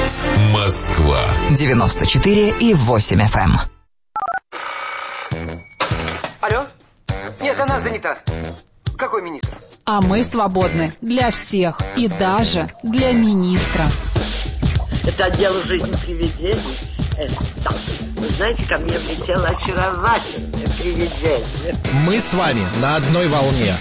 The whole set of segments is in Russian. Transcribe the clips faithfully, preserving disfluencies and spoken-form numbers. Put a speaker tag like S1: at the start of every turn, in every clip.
S1: Радиовоз.
S2: Москва.
S1: девяносто четыре и восемь эф эм.
S3: Алло? Нет, она занята. Какой министр?
S4: А мы свободны для всех и даже для министра.
S5: Это отдел жизни привидений. Это, да. Вы знаете, ко мне влетело очаровательное привидение.
S6: Мы с вами на одной волне.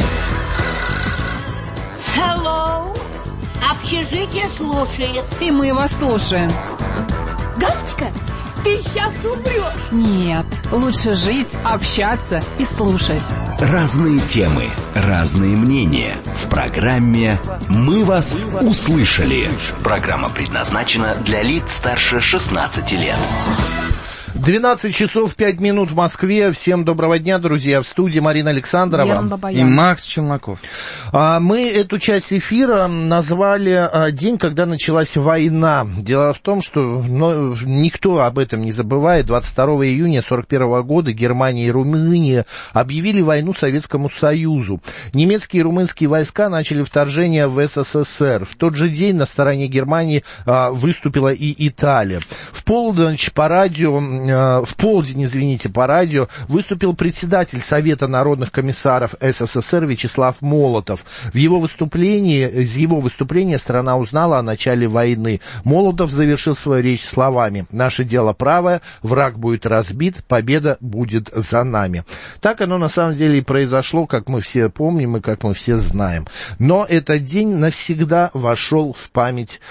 S7: Hello. Общежитие слушает.
S4: И мы вас слушаем.
S7: Галочка, ты сейчас умрешь.
S4: Нет, лучше жить, общаться и слушать.
S2: Разные темы, разные мнения. В программе «Мы вас услышали». Программа предназначена для лиц старше шестнадцати лет.
S6: двенадцать часов пять минут в Москве. Всем доброго дня, друзья. В студии Марина Александрова
S8: и Макс Челноков.
S6: Мы эту часть эфира назвали «День, когда началась война». Дело в том, что ну, никто об этом не забывает. двадцать второго июня сорок первого года Германия и Румыния объявили войну Советскому Союзу. Немецкие и румынские войска начали вторжение в эс эс эс эр. В тот же день на стороне Германии выступила и Италия. В полночь по радио... В полдень, извините, по радио выступил председатель Совета народных комиссаров эс эс эс эр Вячеслав Молотов. В его выступлении, из его выступления страна узнала о начале войны. Молотов завершил свою речь словами: «Наше дело правое, враг будет разбит, победа будет за нами». Так оно на самом деле и произошло, как мы все помним и как мы все знаем. Но этот день навсегда вошел в память,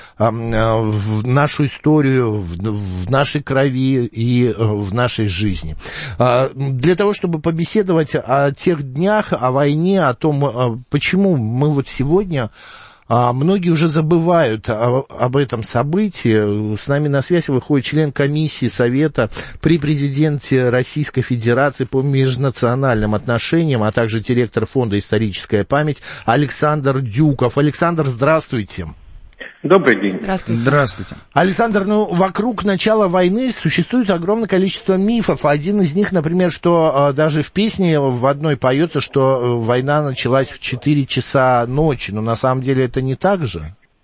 S6: в нашу историю, в нашей крови и в нашей жизни. Для того, чтобы побеседовать о тех днях, о войне, о том, почему мы вот сегодня... Многие уже забывают об этом событии. С нами на связь выходит член комиссии Совета при президенте Российской Федерации по межнациональным отношениям, а также директор фонда «Историческая память» Александр Дюков. Александр, здравствуйте.
S9: Добрый день.
S4: Здравствуйте.
S8: Здравствуйте.
S6: Александр, ну, вокруг начала войны существует огромное количество мифов. Один из них, например, что э, даже в песне в одной поется, что э, война началась в четыре часа ночи. Но на самом деле это не так же.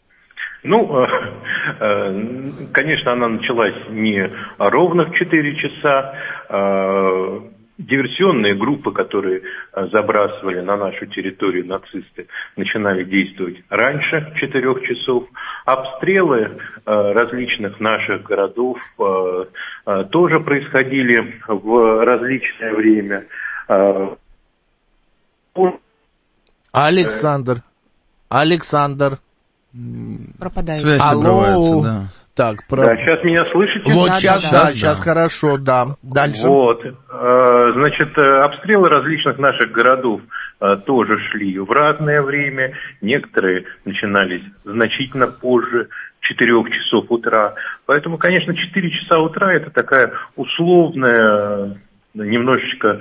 S9: Ну, э, э, конечно, она началась не ровно в четыре часа. Э, диверсионные группы, которые э, забрасывали на нашу территорию нацисты, начинали действовать раньше четырех часов. Обстрелы э, различных наших городов э, э, тоже происходили в различное время. Э,
S6: Александр, Александр.
S4: Пропадает.
S8: Связь обрывается, да.
S9: Так, про... Да, сейчас меня слышите?
S6: Вот
S4: да,
S6: сейчас,
S4: да,
S6: да,
S4: да,
S6: сейчас
S8: да.
S6: хорошо, да. Дальше.
S9: Вот. Значит, обстрелы различных наших городов тоже шли в разное время. Некоторые начинались значительно позже четырех часов утра. Поэтому, конечно, четыре часа утра это такая условная, немножечко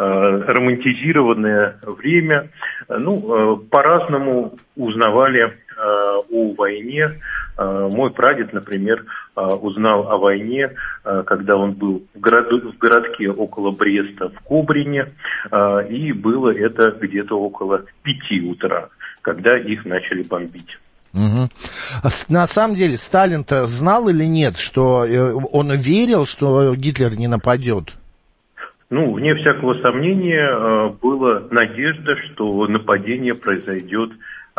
S9: романтизированное время. Ну, по-разному узнавали о войне. Мой прадед, например, узнал о войне, когда он был в, городу, в городке около Бреста, в Кобрине, и было это где-то около пяти утра, когда их начали бомбить.
S6: Угу. На самом деле, Сталин-то знал или нет, что он верил, что Гитлер не нападет?
S9: Ну, вне всякого сомнения, была надежда, что нападение произойдет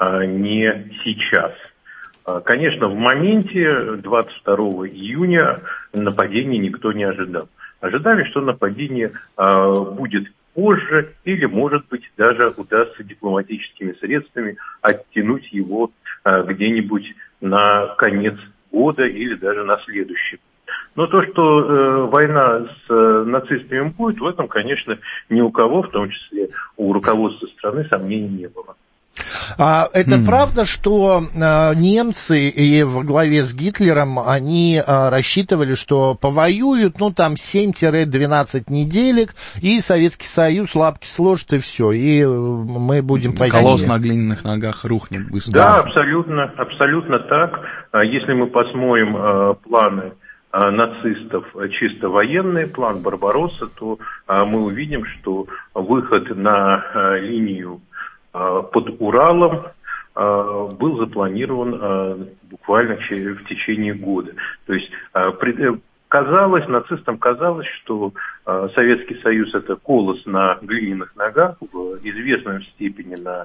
S9: не сейчас. Конечно, в моменте двадцать второго июня нападения никто не ожидал. Ожидали, что нападение будет позже или, может быть, даже удастся дипломатическими средствами оттянуть его где-нибудь на конец года или даже на следующий. Но то, что э, война с э, нацистами будет, в этом, конечно, ни у кого, в том числе у руководства страны, сомнений не было.
S6: А, это
S8: Mm.
S6: правда, что а, немцы и во главе с Гитлером, они а, рассчитывали, что повоюют, ну, там, семь-двенадцать неделек, и Советский Союз лапки сложит, и все, и мы будем по
S8: Колосс на глиняных ногах рухнет быстро.
S9: Да, абсолютно, абсолютно так. Если мы посмотрим а, планы а, нацистов, чисто военный план Барбаросса, то а, мы увидим, что выход на а, линию под Уралом был запланирован буквально в течение года. То есть казалось, нацистам казалось, что Советский Союз — это колос на глиняных ногах, в известной степени на